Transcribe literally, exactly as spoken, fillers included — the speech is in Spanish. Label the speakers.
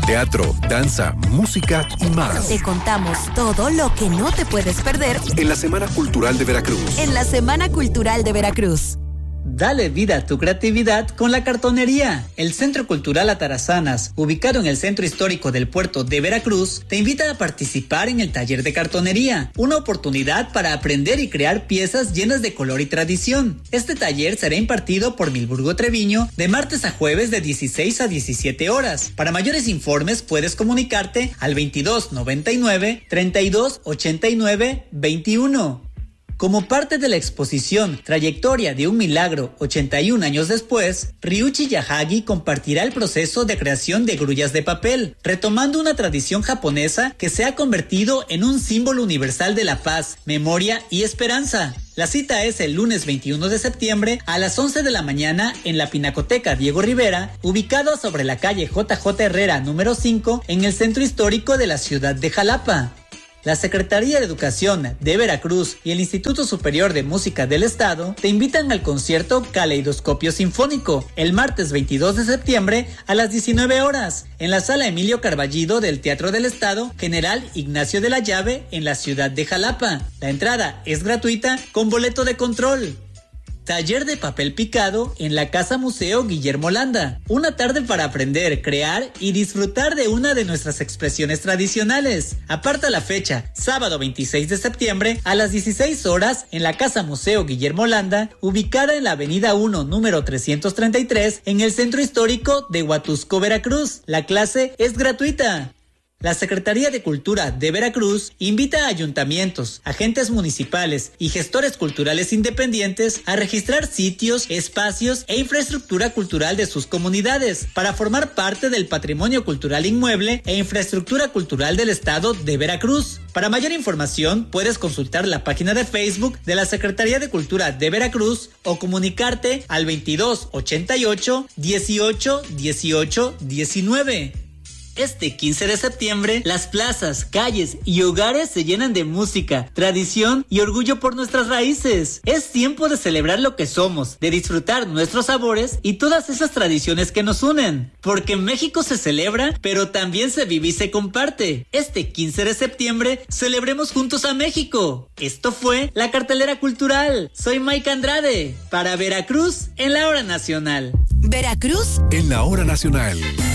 Speaker 1: teatro, danza, música y más.
Speaker 2: Te contamos todo lo que no te puedes perder
Speaker 1: en la Semana Cultural de Veracruz.
Speaker 2: En la Semana Cultural de Veracruz.
Speaker 3: Dale vida a tu creatividad con la cartonería. El Centro Cultural Atarazanas, ubicado en el centro histórico del puerto de Veracruz, te invita a participar en el taller de cartonería, una oportunidad para aprender y crear piezas llenas de color y tradición. Este taller será impartido por Milburgo Treviño de martes a jueves de dieciséis a diecisiete horas. Para mayores informes puedes comunicarte al veintidós noventa y nueve, treinta y dos ochenta y nueve, veintiuno. Como parte de la exposición Trayectoria de un Milagro ochenta y un años después, Ryuichi Yahagi compartirá el proceso de creación de grullas de papel, retomando una tradición japonesa que se ha convertido en un símbolo universal de la paz, memoria y esperanza. La cita es el lunes veintiuno de septiembre a las once de la mañana en la Pinacoteca Diego Rivera, ubicado sobre la calle J J Herrera número cinco en el centro histórico de la ciudad de Jalapa. La Secretaría de Educación de Veracruz y el Instituto Superior de Música del Estado te invitan al concierto Caleidoscopio Sinfónico el martes veintidós de septiembre a las diecinueve horas en la Sala Emilio Carballido del Teatro del Estado General Ignacio de la Llave en la ciudad de Jalapa. La entrada es gratuita con boleto de control. Taller de papel picado en la Casa Museo Guillermo Landa. Una tarde para aprender, crear y disfrutar de una de nuestras expresiones tradicionales. Aparta la fecha, sábado veintiséis de septiembre a las dieciséis horas en la Casa Museo Guillermo Landa, ubicada en la Avenida uno, número trescientos treinta y tres, en el Centro Histórico de Huatusco, Veracruz. La clase es gratuita. La Secretaría de Cultura de Veracruz invita a ayuntamientos, agentes municipales y gestores culturales independientes a registrar sitios, espacios e infraestructura cultural de sus comunidades para formar parte del patrimonio cultural inmueble e infraestructura cultural del estado de Veracruz. Para mayor información, puedes consultar la página de Facebook de la Secretaría de Cultura de Veracruz o comunicarte al veintidós ochenta y ocho, dieciocho, dieciocho, diecinueve. Este quince de septiembre, las plazas, calles y hogares se llenan de música, tradición y orgullo por nuestras raíces. Es tiempo de celebrar lo que somos, de disfrutar nuestros sabores y todas esas tradiciones que nos unen. Porque en México se celebra, pero también se vive y se comparte. Este quince de septiembre, celebremos juntos a México. Esto fue La Cartelera Cultural. Soy Mike Andrade, para Veracruz en la Hora Nacional.
Speaker 2: Veracruz
Speaker 1: en la Hora Nacional.